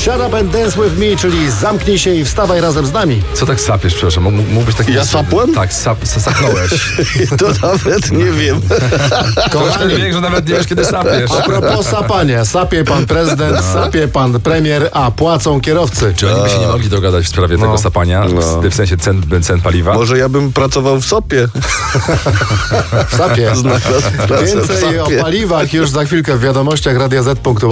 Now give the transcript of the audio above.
Shut Up and Dance With Me, czyli zamknij się i wstawaj razem z nami. Co tak sapiesz, przepraszam? Mógłbyś taki... Ja sapłem? Tak, sapnąłeś. To nawet nie wiem. Kochani, wiek, że nawet nie wiesz, kiedy sapiesz. A propos sapania, sapie pan prezydent, sapie pan premier, a płacą kierowcy. Czy oni by się nie mogli dogadać w sprawie tego sapania? W sensie cen paliwa? Może ja bym pracował w SOP-ie. W sapie. Znalazł pracę w Więcej o SOP-ie. paliwach już za chwilkę w wiadomościach Radia Z.